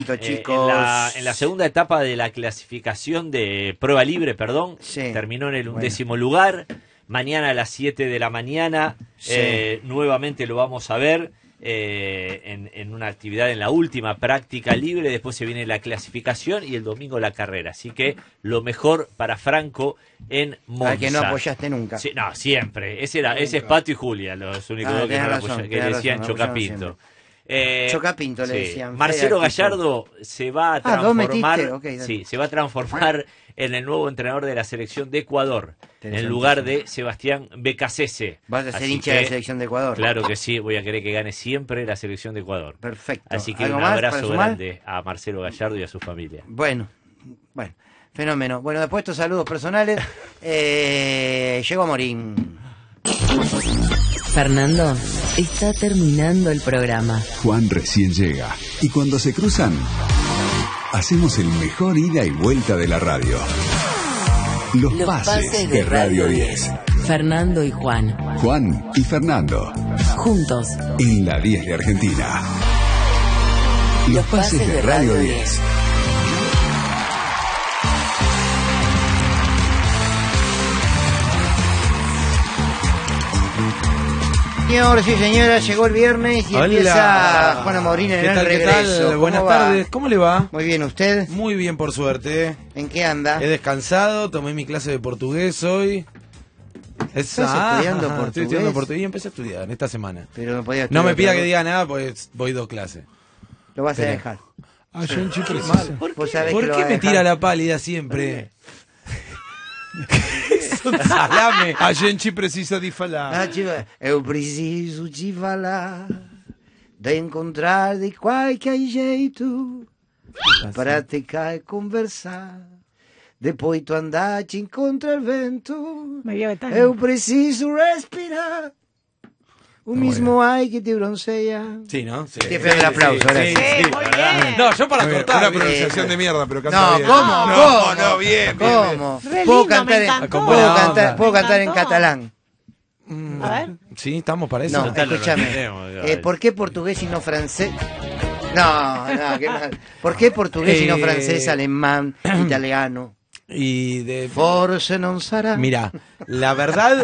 chicos. En la segunda etapa de la clasificación de prueba libre, Sí. terminó en el 11º lugar. Mañana a las 7 de la mañana nuevamente lo vamos a ver en una actividad en la última práctica libre. Después se viene la clasificación y el domingo la carrera. Así que lo mejor para Franco en Monza. Al que no apoyaste nunca. Sí, no, siempre. Ese es Pato y Julia, los únicos dos que no razón, que decían razón, Chocapinto. Chocapinto le decían. Marcelo Gallardo se va a transformar, Okay, se va a transformar en el nuevo entrenador de la selección de Ecuador, en lugar de Sebastián Becasese. Vas a ser hincha de la selección de Ecuador. Claro que sí, voy a querer que gane siempre la selección de Ecuador. Perfecto. Así que un abrazo grande a Marcelo Gallardo y a su familia. Bueno, fenómeno. Bueno, después estos saludos personales, llegó Morín. Fernando, está terminando el programa. Juan recién llega. Y cuando se cruzan, hacemos el mejor ida y vuelta de la radio. Los pases de Radio 10. Fernando y Juan. Juan y Fernando. Juntos. En la 10 de Argentina. Los pases de Radio 10. Señores y señoras, llegó el viernes y empieza Juan Morín en el regreso. ¿Qué tal? Buenas tardes, ¿cómo le va? Muy bien, ¿usted? Muy bien, por suerte. ¿En qué anda? He descansado, tomé mi clase de portugués hoy. ¿Estás estudiando portugués? Estoy estudiando portugués y empecé a estudiar esta semana. Pero no podía No me pida que diga nada, pues voy 2 clases. Lo vas a dejar. ¿Por qué me tira la pálida siempre? Es un salame. A gente precisa de falar. Eu preciso de falar, de encontrar de qualquer jeito, praticar e conversar. Depois tu andar te encontra el vento. Eu preciso respirar. Un mismo hay que te broncea. Sí, ¿no? Sí. Te pego el aplauso, gracias. Sí, muy bien. No, yo para cortar. Una pronunciación de mierda, pero canta No, bien. ¿cómo? No, bien. ¿Cómo? Re Puedo lindo, cantar, me encantó. puedo Me cantar en encantó. catalán. A ver. Sí, estamos para eso. No, escúchame. ¿Por qué portugués y no francés? No, qué mal. ¿Por qué portugués y no francés, alemán, italiano? Y de... Forse non sarà. Mira, la verdad,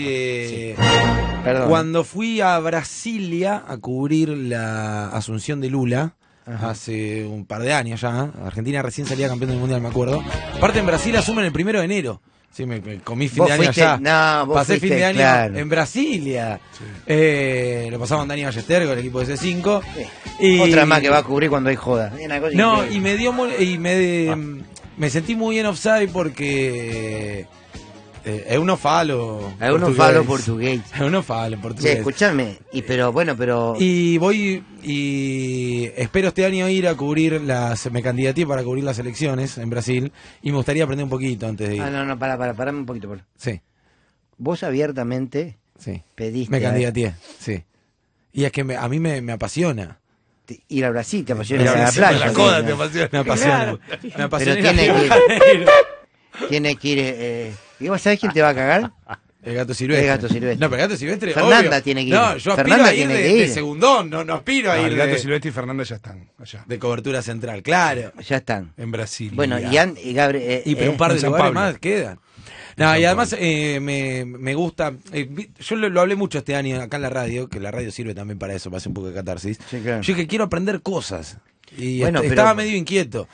Perdón. cuando fui a Brasilia a cubrir la asunción de Lula, hace un par de años ya, Argentina recién salía campeón del mundial, me acuerdo. Aparte en Brasil asumen el 1 de enero. Sí, me comí fin ¿Vos de año fuiste? allá. No, vos Pasé fuiste, fin de año claro. en Brasilia. Lo pasamos con Dani Ballester, con el equipo de C5. Y... Otra más que va a cubrir cuando hay joda. Una cosa No, increíble. y me dio me sentí muy en offside porque es uno falo. Es uno falo portugués. Es uno falo Sí, portugués. escúchame. Pero. Y voy y espero este año ir a cubrir me candidaté para cubrir las elecciones en Brasil y me gustaría aprender un poquito antes de ir. No, parame un poquito. Sí, Vos abiertamente sí. pediste Me candidaté, sí. Y es que a mí me apasiona. ir a Brasil, te apasiona Ir a ir a la Brasil, playa. la joda ¿no? te apasiona. Me apasiona. Me apasiona. Pero ir a Río de Janeiro. tiene que ir. ¿Y vos sabés quién te va a cagar? El Gato Silvestre. El Gato Silvestre. No, pero el Gato Silvestre. Fernanda obvio. tiene que ir. No, yo aspiro Fernanda a ir tiene de, que ir. de segundón, no aspiro a ir El Gato de, Silvestre y Fernanda ya están allá. de cobertura central, claro. Ya están. En Brasil. Bueno, y Gabriel. Y pero un par de en San lugares Pablo. más quedan. No, y además me gusta, yo lo hablé mucho este año acá en la radio, que la radio sirve también para eso, para hacer un poco de catarsis. Sí, claro. Yo que quiero aprender cosas y Bueno, estaba pero- medio inquieto.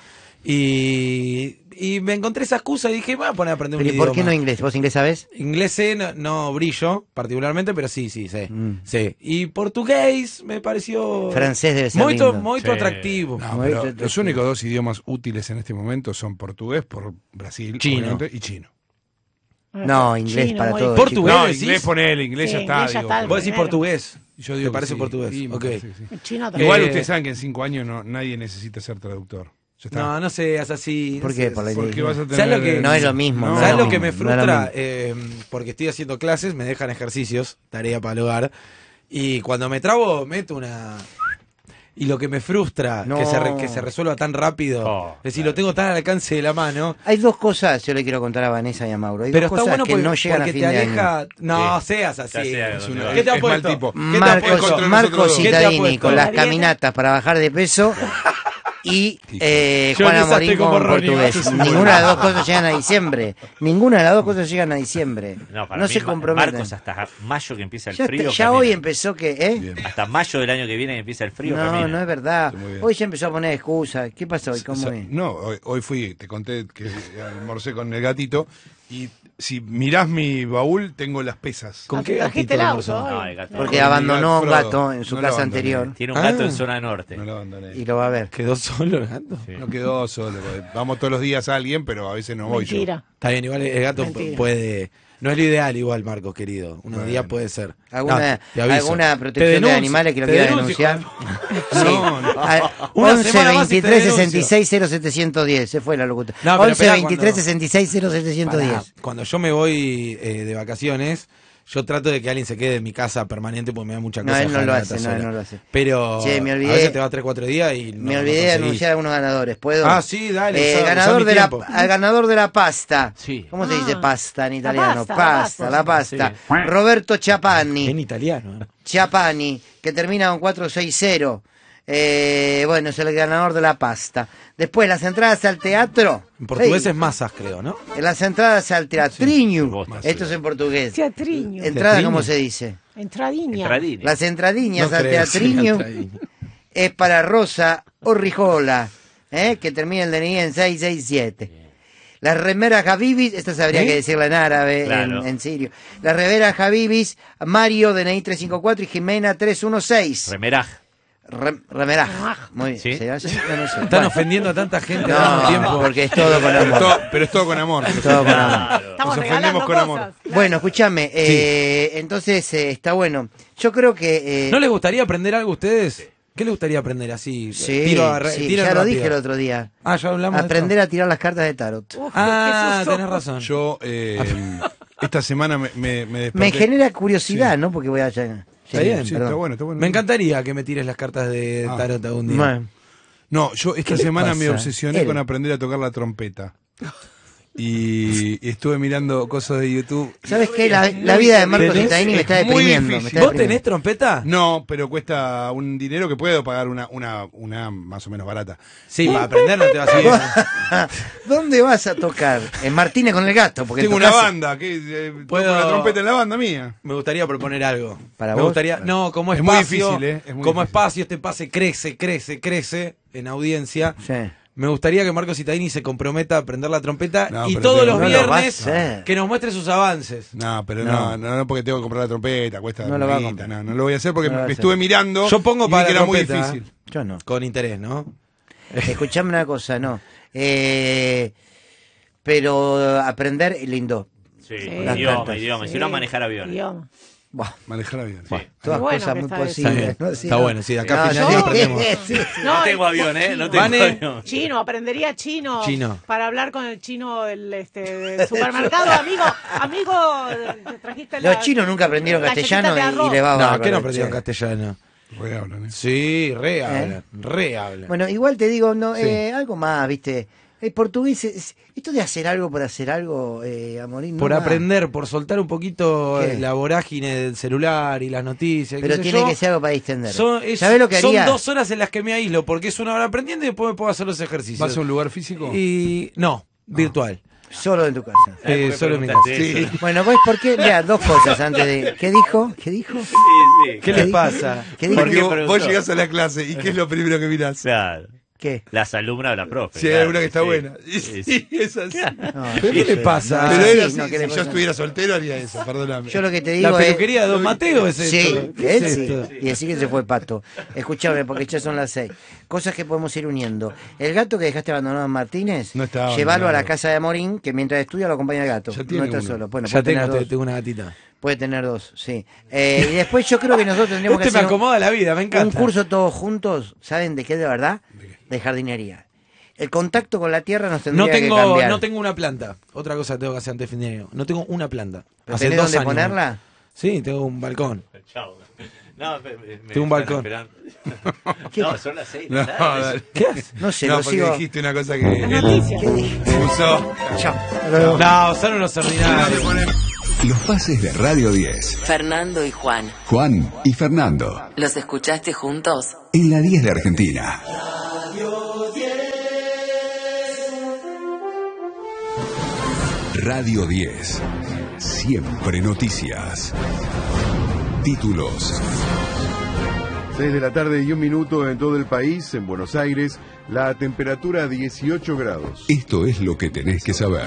Y me encontré esa excusa y dije, voy a poner a aprender un ¿Pero y idioma. por qué no inglés? ¿Vos inglés sabés? Inglés sé, no brillo particularmente, pero sí, sé. Mm. Sí. Y portugués me pareció Francés debe ser muy lindo. Sí. atractivo. No, Muy pero atractivo. los únicos 2 idiomas útiles en este momento son portugués por Brasil, Chino. obviamente, y chino. No, inglés Chino, para muy todo. bien. Portugués. No, decís? inglés ponele, inglés Sí, ya está. inglés ya digo, está. Vos decís Primero. portugués. Yo digo ¿Te que parece sí. portugués? Sí, me Ok. parece que sí. El chino también. Igual ustedes saben que en 5 años nadie necesita ser traductor. Ya está. No seas así. ¿Por no qué? sé. Por la Porque idea. vas a tener... ¿Sabes lo que- No es lo mismo. No, no ¿Sabes es lo que me mismo, no es lo frustra? mismo. Porque estoy haciendo clases, me dejan ejercicios, tarea para el hogar, y cuando me trabo, meto una... Y lo que me frustra, No. que se resuelva tan rápido, Oh, es decir, lo tengo tan al alcance de la mano, Hay dos cosas, yo le quiero contar a Vanessa y a Mauro. Hay pero dos está cosas bueno que porque, no llegan a porque fin te de año. aleja... No, Sí. seas así. Ya sea, Es donde una- va. ¿Qué te ha es mal puesto? tipo. ¿Qué te ha Marcos, puesto? contra Marcos nosotros dos. ¿Qué te ha Cittadini puesto? con las La dieta. caminatas para bajar de peso y Yo Juan en esa Amorín estoy como con Ronnie, portugués. ¿no? Ninguna de las dos cosas llegan a diciembre. Ninguna de las dos cosas llegan a diciembre. Para No mí, se comprometen. Marcos, hasta mayo que empieza el Ya, frío. ya camina. hoy empezó que... Bien. Hasta mayo del año que viene que empieza el frío. No, camina. no es verdad. Muy bien. Hoy ya empezó a poner excusas. ¿Qué pasó hoy? ¿Cómo es? No, hoy fui, te conté que almorcé con el gatito y si mirás mi baúl tengo las pesas. ¿Con qué trajiste gatito el almorzó? auto? No, el gato. Porque Con abandonó un Frodo. gato en su No lo casa abandoné. anterior Tiene un gato Ah. en zona norte. No lo abandoné. y lo va a ver. ¿Quedó solo el gato? Sí. No quedó solo. porque Vamos todos los días a alguien, pero a veces no voy yo. Mentira. Está bien, igual el gato Mentira. puede... No es lo ideal igual, Marcos, querido. Unos días puede ser. ¿Alguna, No, te aviso. alguna Te protección de denuncio, animales que lo te quiera denuncio, denunciar? hijo de- No, no. Una 11 semana más y te 23 denuncio. 66 0710. Se fue la locutora. No, pero 11 esperá, 23 cuando- 66 Pará, 0710. cuando yo me voy de vacaciones, yo trato de que alguien se quede en mi casa permanente porque me da mucha No, cosa. él no dejar lo la hace, gata no, él sola. no lo hace. Pero Che, me olvidé- a veces te vas 3-4 días y no Me no olvidé de conseguís. anunciar algunos ganadores. ¿Puedo? Ah, sí, dale, usá ganador mi de la, tiempo. al ganador de la pasta. Sí. ¿Cómo se dice Ah, pasta en la italiano? pasta, La pasta. Sí. Roberto En Chapani. italiano. Chapani, que termina con 460. Bueno, es el ganador de la pasta. Después, las entradas al teatro. En portugués Sí. es masas, creo, ¿no? Las entradas al teatriño. Sí. Esto es en portugués. Teatriño. ¿Entrada Teatriño. cómo se dice? Entradiña. Entradini. Las entradiñas No al creo, sí, teatriño Entradini. es para Rosa Orrijola, que termina el DNI en 667. Las remeras Habibis, esta habría que decirla en árabe, Claro. en sirio. Las remeras Habibis, Mario, DNI 354 y Jimena 316. Remeraj. Remeraj. Muy bien. ¿Sí? ¿Se hace? No, no sé. Están Bueno, ofendiendo a tanta gente al mismo tiempo. porque es todo con amor. Pero es todo con amor. Todo con amor. Estamos Nos regalando ofendemos con amor. cosas. Bueno, escúchame, entonces está bueno. Yo creo que... ¿No les gustaría aprender algo a ustedes? ¿Qué les gustaría aprender así? Sí, sí, tiren ya lo rápido. dije el otro día. Ah, ya hablamos de Aprender eso. a tirar las cartas de tarot. Uf, Ah, qué susto. tenés razón. Yo esta semana me desperté. Me genera curiosidad, ¿no? Porque voy a... Está bien, Sí, perdón. está bueno, está bueno. Me encantaría que me tires las cartas de Ah. tarot algún día. Bueno. No, yo esta les semana me pasa? obsesioné Él. con aprender a tocar la trompeta. Y estuve mirando cosas de YouTube. ¿Sabes qué? La vida de Marcos tenés- Itaini me está es muy deprimiendo. me difícil. está ¿Vos deprimiendo. tenés trompeta? No, pero cuesta un dinero que puedo pagar una más o menos barata. Sí, para aprender no te vas a ir. ¿Dónde vas a tocar? En Martínez con el gato. Porque Tengo en tu una casa- banda, que toco Puedo- la trompeta en la banda mía. Me gustaría proponer algo. ¿Para me vos? gustaría, no, como Es muy espacio, difícil, es muy como difícil. espacio este pase crece en audiencia. Sí. Me gustaría que Marcos Itaini se comprometa a aprender la trompeta No, y pero todos te- los no lo va a viernes hacer. que nos muestre sus avances. No, pero No. no, porque tengo que comprar la trompeta, cuesta No lo va a guita, comprar. no lo voy a hacer porque No lo va a me hacer. estuve mirando. Yo pongo y vi para que la era muy trompeta. difícil. Yo no. Con interés, ¿no? Escuchame una cosa, no. Pero aprender lindo. Sí, Sí. idioma. Sí. Si no, manejar aviones. Idioma. Buah, Manejar avión. Sí. todas bueno cosas que muy está eso. posibles. Está bien. ¿no? Sí, Está no. bueno, sí, de acá a No, final yo- aprendemos. Sí. No tengo avión, ¿eh? No tengo Vane. avión. Chino, aprendería chino, Chino. para hablar con el chino del supermercado. Amigo, te trajiste Los chinos nunca aprendieron galletita castellano de y arroz. les va No, bárbaro, ¿qué no aprendieron che. castellano? Re hablan, ¿eh? Sí, re hablan. Bueno, igual te digo, no, Sí. algo más, ¿viste? El portugués, esto de hacer algo por hacer algo, Amorín, no Por va. aprender, por soltar un poquito ¿Qué? la vorágine del celular y las noticias. Pero qué sé tiene yo. que ser algo para distender. Son, ¿Sabés lo que haría? Son 2 horas en las que me aíslo, porque es una hora aprendiendo y después me puedo hacer los ejercicios. ¿Vas a un lugar físico? Y no, virtual. Solo en tu casa. Solo en mi casa. preguntaste eso. Bueno, pues, ¿por qué? Mira, dos cosas antes de... ¿Qué dijo? Sí, sí. ¿Qué les pasa? ¿Qué dijo? Porque qué vos preguntó? llegás a la clase y ¿qué es lo primero que mirás? Claro. ¿Qué? Las alumnas o la profe. Si hay claro, alguna que está sí. buena. Y Sí, sí, es así. No, ¿Pero qué le pasa? Pero sí, era así, no, ¿qué si le yo pasa? estuviera soltero haría eso, perdóname. Yo lo que te digo La es... peluquería de Don Mateo es Sí, esto. ¿Qué él es sí. esto? Y así que se fue Pato. Escuchame, porque ya son las 6. Cosas que podemos ir uniendo. El gato que dejaste abandonado en Martínez, No está llévalo a la abandonado. casa de Amorín, que mientras estudia lo acompaña el gato. Ya tiene No está uno. solo. Bueno, Ya puede tener tengo, dos. tengo una gatita. Puede tener dos, sí. Y después yo creo que nosotros tendríamos que Este me hacer acomoda la vida, me encanta. un curso todos juntos, ¿saben de qué de verdad? De jardinería. El contacto con la tierra nos tendría que cambiar. No tengo una planta. Otra cosa que tengo que hacer antes de fin de año. No tengo una planta. ¿Pero Hace tenés 2 dónde años. ponerla? Sí, tengo un balcón. Chao. No, Tengo un balcón. esperando. ¿Qué? No, son las 6. No, dale. ¿Qué haces? No sé, No, lo porque sigo. dijiste una cosa que Noticia. ¿Qué dije? usó. Chao. Hasta luego. No, son unos ordinarios. Los pases de Radio 10. Fernando y Juan. Juan y Fernando. ¿Los escuchaste juntos? En la 10 de Argentina. Radio 10. Radio 10. Siempre noticias. Títulos. 6 de la tarde y 1 minuto en todo el país. En Buenos Aires, la temperatura 18 grados. Esto es lo que tenés que saber.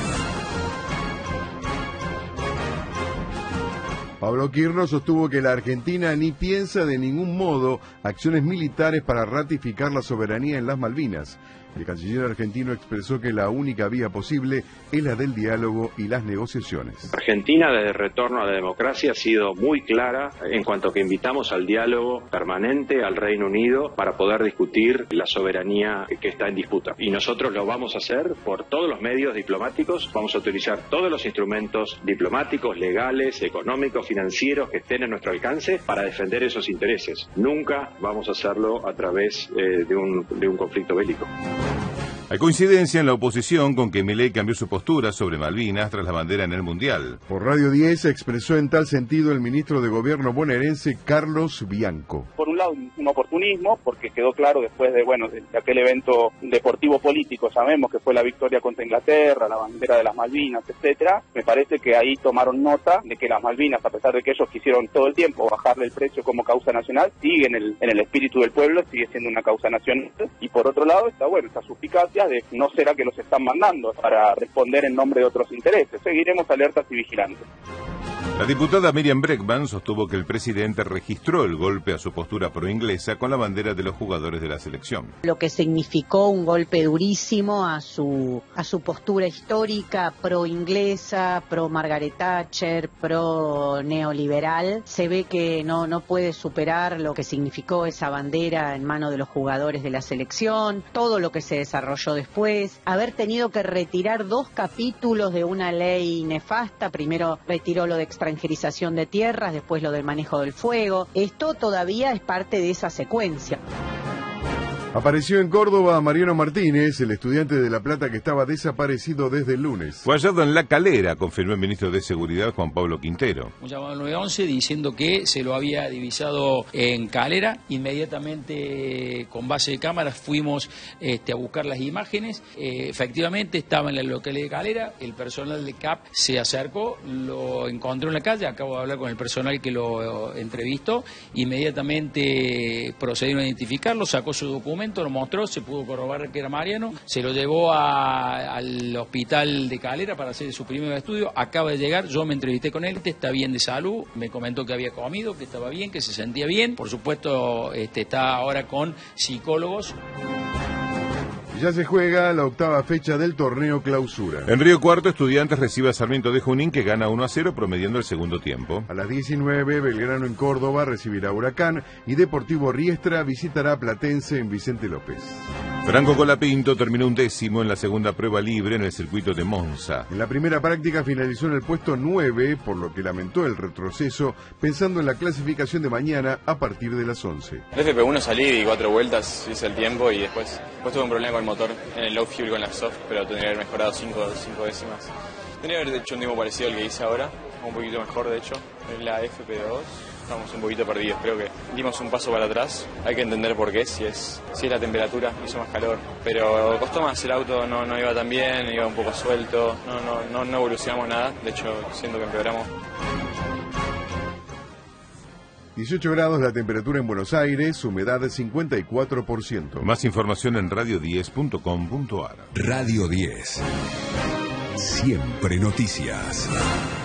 Pablo Quirno sostuvo que la Argentina ni piensa de ningún modo acciones militares para ratificar la soberanía en las Malvinas. El canciller argentino expresó que la única vía posible es la del diálogo y las negociaciones. Argentina, desde el retorno a la democracia, ha sido muy clara en cuanto a que invitamos al diálogo permanente al Reino Unido para poder discutir la soberanía que está en disputa. Y nosotros lo vamos a hacer por todos los medios diplomáticos, vamos a utilizar todos los instrumentos diplomáticos, legales, económicos, financieros que estén a nuestro alcance para defender esos intereses. Nunca vamos a hacerlo a través de un conflicto bélico. Hay coincidencia en la oposición con que Milei cambió su postura sobre Malvinas tras la bandera en el Mundial. Por Radio 10 expresó en tal sentido el ministro de Gobierno bonaerense Carlos Bianco. Por un lado, un oportunismo, porque quedó claro después de aquel evento deportivo político, sabemos que fue la victoria contra Inglaterra, la bandera de las Malvinas, etcétera. Me parece que ahí tomaron nota de que las Malvinas, a pesar de que ellos quisieron todo el tiempo bajarle el precio como causa nacional, sigue en el espíritu del pueblo, sigue siendo una causa nacional. Y por otro lado está esta suspicacia de no será que los están mandando para responder en nombre de otros intereses. Seguiremos alertas y vigilantes. La diputada Miriam Bregman sostuvo que el presidente registró el golpe a su postura pro-inglesa con la bandera de los jugadores de la selección. Lo que significó un golpe durísimo a su postura histórica pro-inglesa, pro-Margaret Thatcher, pro-neoliberal. Se ve que no puede superar lo que significó esa bandera en manos de los jugadores de la selección, todo lo que se desarrolló después, haber tenido que retirar 2 capítulos de una ley nefasta. Primero retiró lo de extranjerización de tierras, después lo del manejo del fuego. Esto todavía es parte de esa secuencia. Apareció en Córdoba Mariano Martínez, el estudiante de La Plata que estaba desaparecido desde el lunes. Fue hallado en La Calera, confirmó el ministro de Seguridad Juan Pablo Quintero. Un llamado al 911 diciendo que se lo había divisado en Calera. Inmediatamente, con base de cámaras, fuimos a buscar las imágenes. Efectivamente, estaba en la localidad de Calera. El personal de CAP se acercó, lo encontró en la calle. Acabo de hablar con el personal que lo entrevistó. Inmediatamente procedieron a identificarlo, sacó su documento, lo mostró, se pudo corroborar que era Mariano, se lo llevó al hospital de Calera para hacer su primer estudio. Acaba de llegar, yo me entrevisté con él, está bien de salud, me comentó que había comido, que estaba bien, que se sentía bien. Por supuesto, está ahora con psicólogos. Ya se juega la 8ª fecha del torneo Clausura. En Río Cuarto, Estudiantes recibe a Sarmiento de Junín, que gana 1-0 promediando el segundo tiempo. A las 19, Belgrano en Córdoba recibirá Huracán y Deportivo Riestra visitará Platense en Vicente López. Franco Colapinto terminó 11º en la segunda prueba libre en el circuito de Monza. En la primera práctica finalizó en el puesto 9, por lo que lamentó el retroceso, pensando en la clasificación de mañana a partir de las 11. En FP1 salí y 4 vueltas, hice el tiempo y después tuve un problema con el motor en el low fuel con la soft, pero tendría que haber mejorado 5 décimas. Tendría que haber hecho un tiempo parecido al que hice ahora, un poquito mejor de hecho. En la FP2 estamos un poquito perdidos, creo que dimos un paso para atrás. Hay que entender por qué, si es la temperatura, hizo más calor. Pero costó más, el auto no iba tan bien, iba un poco suelto, no evolucionamos nada, de hecho siento que empeoramos. 18 grados la temperatura en Buenos Aires, humedad 54%. Más información en radio10.com.ar. Radio 10. Siempre noticias.